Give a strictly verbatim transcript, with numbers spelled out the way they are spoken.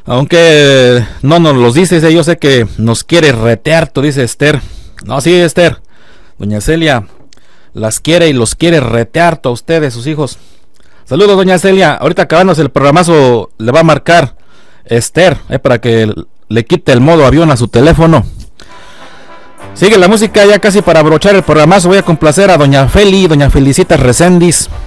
Aunque no nos los dice, yo sé que nos quiere retear, tú dice Esther. No, sí, Esther. Doña Celia las quiere y los quiere retear a ustedes, sus hijos. Saludos, doña Celia. Ahorita acabándose el programazo, le va a marcar Esther, eh, para que le quite el modo avión a su teléfono. Sigue la música ya casi para abrochar el programazo. Voy a complacer a doña Feli, doña Felicita Recendis.